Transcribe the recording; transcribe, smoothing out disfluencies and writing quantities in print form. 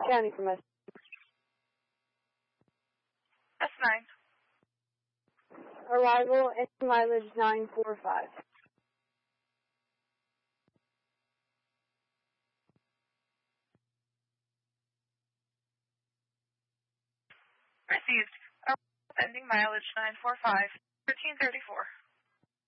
County from S. S9. Arrival and mileage 945. Received. Ending mileage 945, 1334.